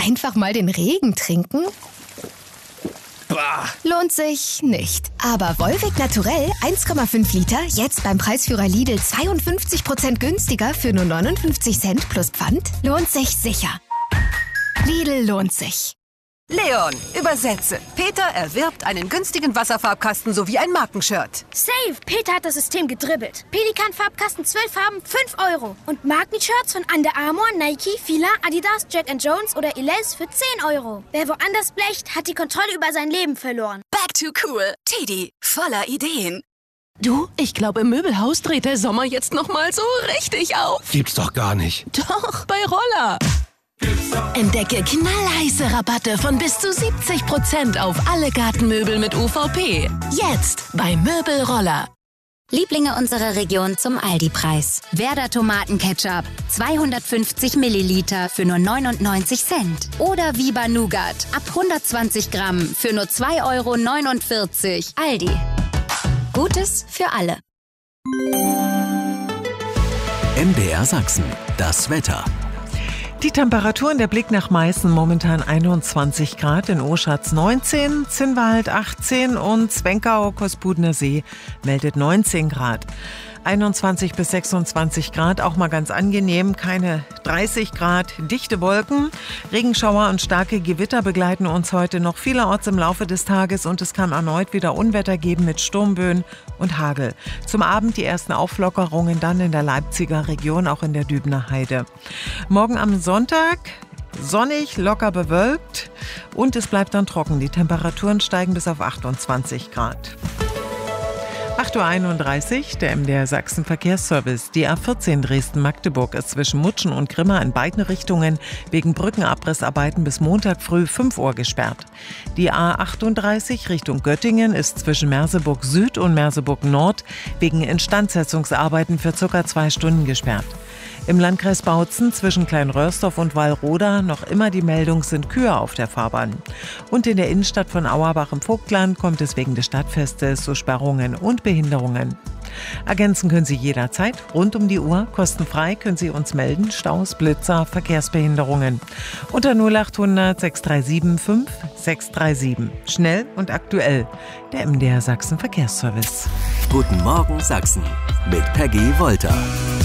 Einfach mal den Regen trinken? Bah. Lohnt sich nicht. Aber Volvic Naturell 1,5 Liter, jetzt beim Preisführer Lidl 52% günstiger für nur 59 Cent plus Pfand, lohnt sich sicher. Lidl lohnt sich. Leon, übersetze. Peter erwirbt einen günstigen Wasserfarbkasten sowie ein Markenshirt. Save! Peter hat das System gedribbelt. Pelikan-Farbkasten 12 Farben, 5 €. Und Markenshirts von Under Armour, Nike, Fila, Adidas, Jack & Jones oder Elize für 10 €. Wer woanders blecht, hat die Kontrolle über sein Leben verloren. Back to cool. Teddy, voller Ideen. Du, ich glaube, im Möbelhaus dreht der Sommer jetzt noch mal so richtig auf. Gibt's doch gar nicht. Doch, bei Roller. Entdecke knallheiße Rabatte von bis zu 70% auf alle Gartenmöbel mit UVP. Jetzt bei Möbelroller. Lieblinge unserer Region zum Aldi-Preis. Werder Tomatenketchup, 250 Milliliter für nur 99 Cent. Oder Viva Nougat, ab 120 Gramm für nur 2,49 €. Aldi. Gutes für alle. MDR Sachsen, das Wetter. Die Temperaturen, der Blick nach Meißen, momentan 21 Grad, in Oschatz 19, Zinnwald 18 und Zwenkau, Kospudener See meldet 19 Grad. 21 bis 26 Grad, auch mal ganz angenehm, keine 30 Grad, dichte Wolken, Regenschauer und starke Gewitter begleiten uns heute noch vielerorts im Laufe des Tages und es kann erneut wieder Unwetter geben mit Sturmböen und Hagel. Zum Abend die ersten Auflockerungen dann in der Leipziger Region, auch in der Dübener Heide. Morgen am Sonntag sonnig, locker bewölkt und es bleibt dann trocken. Die Temperaturen steigen bis auf 28 Grad. 8:31 Uhr, der MDR Sachsen Verkehrsservice. Die A14 Dresden-Magdeburg ist zwischen Mutschen und Grimma in beiden Richtungen wegen Brückenabrissarbeiten bis Montag früh 5 Uhr gesperrt. Die A38 Richtung Göttingen ist zwischen Merseburg Süd und Merseburg Nord wegen Instandsetzungsarbeiten für ca. 2 Stunden gesperrt. Im Landkreis Bautzen zwischen Kleinröhrsdorf und Wallroda noch immer die Meldung, sind Kühe auf der Fahrbahn. Und in der Innenstadt von Auerbach im Vogtland kommt es wegen des Stadtfestes zu Sperrungen und Behinderungen. Ergänzen können Sie jederzeit, rund um die Uhr, kostenfrei können Sie uns melden, Staus, Blitzer, Verkehrsbehinderungen. Unter 0800 637 5637. Schnell und aktuell, der MDR Sachsen Verkehrsservice. Guten Morgen Sachsen mit Peggy Wolter.